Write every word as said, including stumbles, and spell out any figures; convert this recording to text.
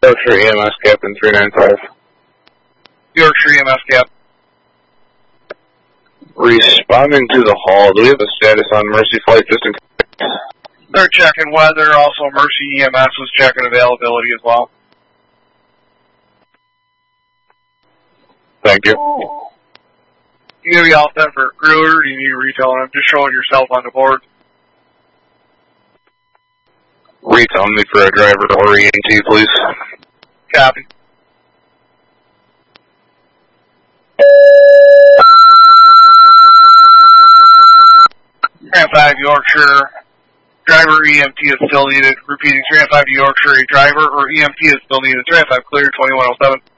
Yorkshire E M S Captain three nine five. Yorkshire E M S Cap. Responding to the hall, do we have a status on Mercy flight just in case? They're checking weather, also Mercy E M S was checking availability as well. Thank you. You gonna be all set for a crew, or do you need a retail? I'm just showing yourself on the board. Retail me for a driver or E M T, please. Copy. Tran five Yorkshire, driver E M T is still needed. Repeating, Tran five to Yorkshire, a driver or E M T is still needed. Tran five clear, twenty-one oh seven.